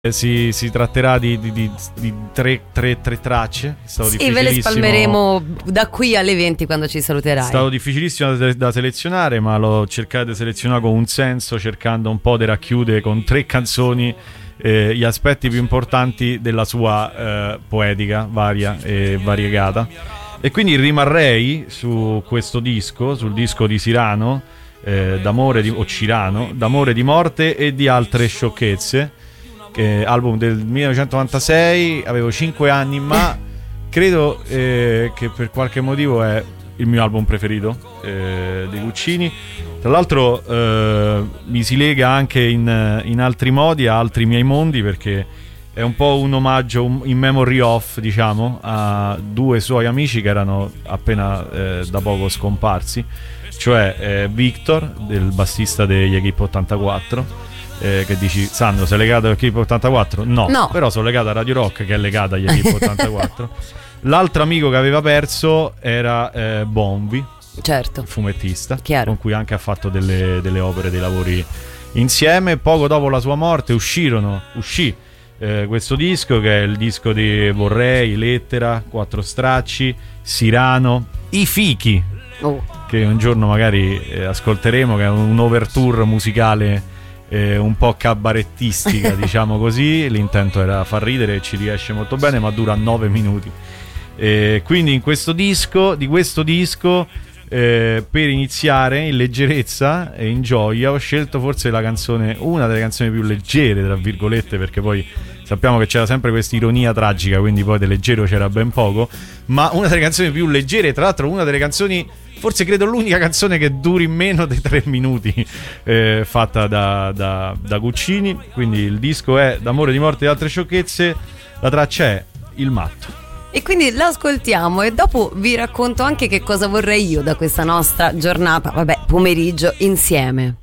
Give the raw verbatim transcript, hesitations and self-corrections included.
Si, si tratterà di, di, di, di tre, tre, tre tracce. È stato sì, ve le spalmeremo da qui alle venti quando ci saluterai. È stato difficilissimo da, da selezionare, ma l'ho cercato di selezionare con un senso, cercando un po' di racchiudere con tre canzoni eh, gli aspetti più importanti della sua eh, poetica varia e variegata. E quindi rimarrei su questo disco, sul disco di Cyrano, eh, d'amore di, o Cirano, d'amore, di morte e di altre sciocchezze. Che album del millenovecentonovantasei, avevo cinque anni, ma credo eh, che per qualche motivo è il mio album preferito eh, dei Guccini. Tra l'altro eh, mi si lega anche in, in altri modi a altri miei mondi, perché è un po' un omaggio un, in memory of, diciamo, a due suoi amici che erano appena eh, da poco scomparsi, cioè eh, Victor, del bassista degli Equipe ottantaquattro. Eh, che dici, Sandro, sei legato a Equipe ottantaquattro? No, no, però sono legato a Radio Rock, che è legata agli Equipe ottantaquattro. L'altro amico che aveva perso era eh, Bonvi, certo, fumettista, chiaro, con cui anche ha fatto delle, delle opere, dei lavori insieme. Poco dopo la sua morte uscirono, uscì eh, questo disco, che è il disco di Vorrei, Lettera, Quattro Stracci, Cyrano, I Fichi, oh. che un giorno magari eh, ascolteremo, che è un overture musicale Eh, un po' cabarettistica, diciamo così. L'intento era far ridere e ci riesce molto bene, ma dura nove minuti. Eh, quindi in questo disco, di questo disco, eh, per iniziare in leggerezza e in gioia, ho scelto forse la canzone, una delle canzoni più leggere, tra virgolette, perché poi sappiamo che c'era sempre questa ironia tragica, quindi poi di leggero c'era ben poco, ma una delle canzoni più leggere, tra l'altro una delle canzoni, forse credo l'unica canzone che duri meno di tre minuti, eh, fatta da, da, da Guccini. Quindi il disco è D'amore, di morte e altre sciocchezze, la traccia è Il matto. E quindi l'ascoltiamo e dopo vi racconto anche che cosa vorrei io da questa nostra giornata, vabbè, pomeriggio insieme.